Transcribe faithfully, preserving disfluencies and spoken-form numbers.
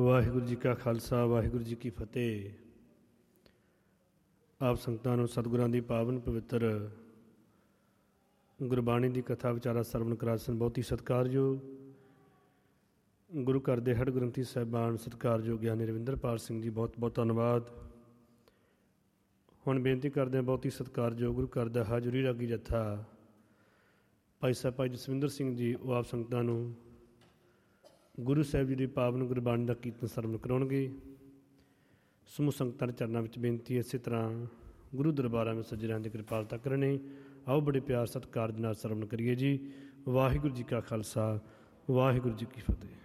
ਵਾਹਿਗੁਰੂ ਜੀ ਕਾ ਖਾਲਸਾ ਵਾਹਿਗੁਰੂ ਜੀ ਕੀ ਫਤਿਹ। ਆਪ ਸੰਗਤਾਂ ਨੂੰ ਸਤਿਗੁਰਾਂ ਦੀ ਪਾਵਨ ਪਵਿੱਤਰ ਗੁਰਬਾਣੀ ਦੀ ਕਥਾ ਵਿਚਾਰਾ ਸਰਵਣ ਕਰਾਸਨ ਬਹੁਤ ਹੀ ਸਤਿਕਾਰਯੋਗ ਗੁਰੂ ਘਰ ਦੇ ਹੜ ਗ੍ਰੰਥੀ ਸਾਹਿਬਾਨ ਸਤਿਕਾਰਯੋਗ ਗਿਆਨੀ ਰਵਿੰਦਰਪਾਲ ਸਿੰਘ ਜੀ, ਬਹੁਤ ਬਹੁਤ ਧੰਨਵਾਦ। ਹੁਣ ਬੇਨਤੀ ਕਰਦੇ ਹਾਂ ਬਹੁਤ ਹੀ ਸਤਿਕਾਰਯੋਗ ਗੁਰੂ ਘਰ ਦਾ ਹਾਜ਼ਰੀ ਰਾਗੀ ਜੱਥਾ ਭਾਈ ਸਾਹਿਬ ਭਾਈ ਜਸਵਿੰਦਰ ਸਿੰਘ ਜੀ, ਉਹ ਆਪ ਸੰਗਤਾਂ ਨੂੰ ਗੁਰੂ ਸਾਹਿਬ ਜੀ ਦੀ ਪਾਵਨ ਗੁਰਬਾਣੀ ਦਾ ਕੀਰਤਨ ਸਰਵਣ ਕਰਾਉਣਗੇ। ਸਮੂਹ ਸੰਗਤਾਂ ਦੇ ਚਰਨਾਂ ਵਿੱਚ ਬੇਨਤੀ, ਇਸੇ ਤਰ੍ਹਾਂ ਗੁਰੂ ਦਰਬਾਰਾਂ ਵਿੱਚ ਸੱਜਣਾਂ ਦੀ ਕਿਰਪਾਲਤਾ ਕਰਨੀ। ਆਓ ਬੜੇ ਪਿਆਰ ਸਤਿਕਾਰ ਦੇ ਨਾਲ ਸਰਵਣ ਕਰੀਏ ਜੀ। ਵਾਹਿਗੁਰੂ ਜੀ ਕਾ ਖਾਲਸਾ ਵਾਹਿਗੁਰੂ ਜੀ ਕੀ ਫਤਿਹ।